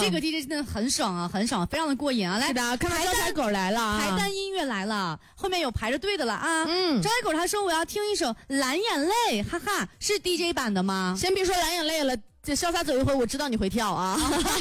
这个 DJ 真的很爽啊，很爽，非常的过瘾啊！来， 是的，看到招财狗来了啊， 排单音乐来了，后面有排着队的了啊。招财狗他说我要听一首《蓝眼泪》，哈哈，是 DJ 版的吗？ 先别说蓝眼泪了，这潇洒走一回，我知道你会跳啊。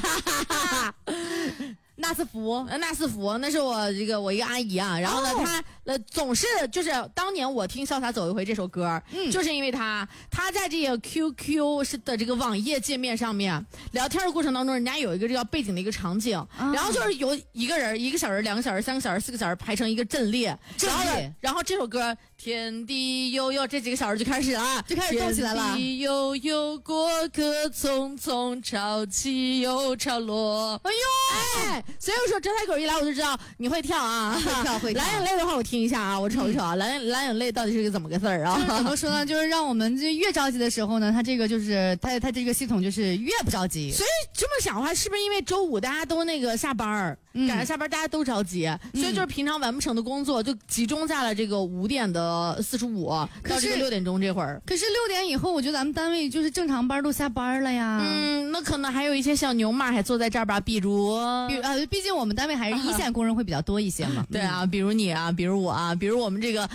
纳斯福， 那是我一个阿姨啊，然后呢，她总是就是当年我听《潇洒走一回》这首歌，就是因为她在这个 QQ 的这个网页界面上面聊天的过程当中，人家有一个这个背景的一个场景，然后就是有一个人、1个小时、2个小时、3个小时、4个小时排成一个阵列，然后这首歌天地悠悠这几个小时就开始了， 就开始动起来了。 天地悠悠，过客匆匆，潮起又潮落。哎呦，所以我说招财狗一来我就知道你会跳啊， 会跳。 蓝眼泪的话我听一下啊，我瞅一瞅啊，蓝眼泪到底是个怎么个字儿啊？ 怎么说呢？就是让我们这越着急的时候呢，它这个就是它这个系统就是越不着急。 所以这么想的话，是不是因为周五大家都那个下班儿，赶上下班大家都着急，所以就是平常完不成的工作就集中在了这个5点的45到这个6点钟这会儿。 可是6点以后，我觉得咱们单位就是正常班都下班了呀。 那可能还有一些小牛马还坐在这儿吧，比如毕竟我们单位还是一线工人会比较多一些嘛。 对啊，比如你啊，比如我啊，比如我们这个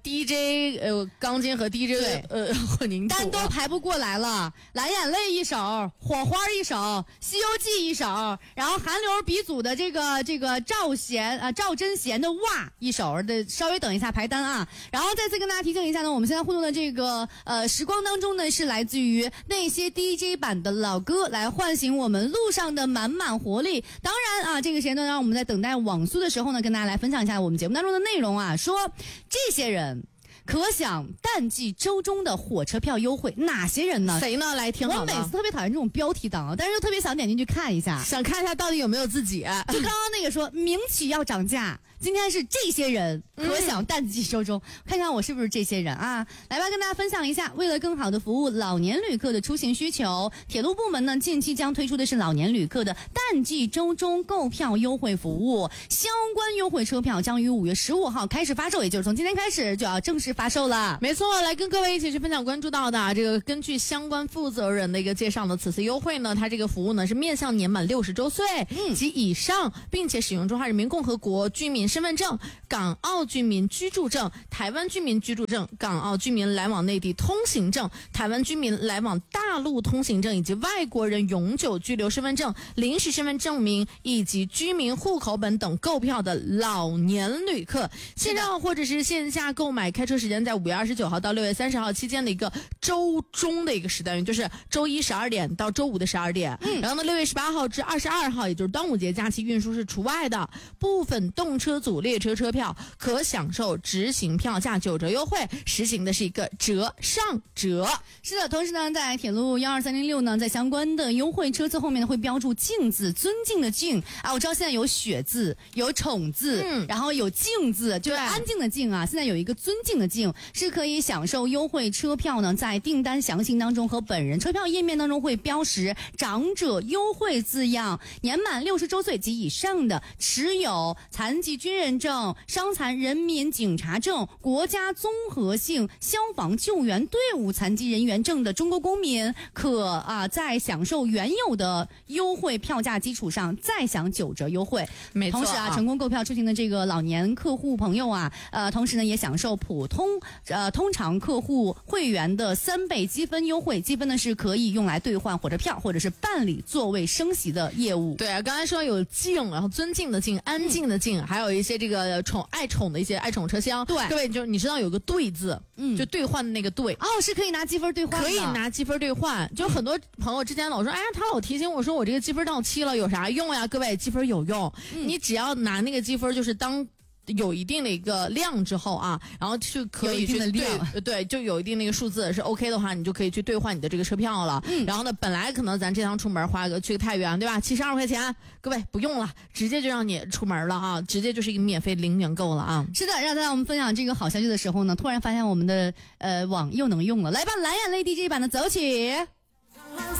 DJ 钢筋和 DJ 混凝土单都排不过来了。蓝眼泪一首，火花一首，西游记一首，然后韩流鼻祖的这个赵真贤的哇一首的，稍微等一下排单啊。然后再次跟大家提醒一下呢，我们现在互动的这个时光当中呢，是来自于那些 DJ 版的老歌，来唤醒我们路上的满满活力。当然啊，这个时间段让我们在等待网速的时候呢，跟大家来分享一下我们节目当中的内容啊，说这些人可享淡季周中的火车票优惠，哪些人呢？ 谁呢？来听好了。我每次特别讨厌这种标题党，但是又特别想点进去看一下， 想看一下到底有没有自己。 就刚刚那个说名曲要涨价，今天是这些人可享淡季周中，看看我是不是这些人啊？来吧，跟大家分享一下，为了更好的服务老年旅客的出行需求，铁路部门呢近期将推出的是老年旅客的淡季周中购票优惠服务，相关优惠车票将于5月15号开始发售，也就是从今天开始就要正式发售了。 没错，来跟各位一起去分享关注到的这个，根据相关负责人的一个介绍呢，此次优惠呢，它这个服务呢是面向年满60周岁及以上，并且使用中华人民共和国居民身份证、港澳居民居住证、台湾居民居住证、港澳居民来往内地通行证、台湾居民来往大陆通行证以及外国人永久居留身份证、临时身份证明以及居民户口本等购票的老年旅客，线上或者是线下购买，开车时间在5月29号到6月30号期间的一个周中的一个时段，就是周一12点到周五的12点。然后呢，6月18号至22号，也就是端午节假期运输是除外的。部分动车组列车车票可享受直行票价9折优惠，实行的是一个折上折。 是的，同时呢，在铁路12306呢，在相关的优惠车次后面呢会标注敬字，尊敬的敬啊。我知道现在有雪字，有宠字，然后有敬字，就是安静的静啊。现在有一个尊敬的敬，是可以享受优惠车票呢，在订单详情当中和本人车票页面当中会标识长者优惠字样，年满60周岁及以上的，持有残疾军人证、伤残人民警察证、国家综合性消防救援队伍残疾人员证的中国公民，可在享受原有的优惠票价基础上再享9折优惠。 没错， 同时成功购票出行的这个老年客户朋友同时呢也享受普通通常客户会员的3倍积分优惠，积分呢是可以用来兑换火车票或者是办理座位升席的业务。 对啊，刚才说有敬，然后尊敬的敬，安静的静，还有一些这个爱宠的一些爱宠车厢。 对， 各位就是你知道有个兑字，就兑换的那个兑是可以拿积分兑换的， 可以拿积分兑换。就很多朋友之前老说，哎呀，他老提醒我说我这个积分到期了，有啥用呀？各位，积分有用，你只要拿那个积分，就是当有一定的一个量之后啊，然后去可以去对，就有一定那个数字是 OK 的话，你就可以去兑换你的这个车票了。然后呢，本来可能咱这趟出门去个太原，对吧？72块钱，各位不用了，直接就让你出门了啊，直接就是一个免费零元购了啊。 是的，让我们分享这个好消息的时候呢，突然发现我们的网又能用了。来吧，蓝眼泪 DJ 版的走起。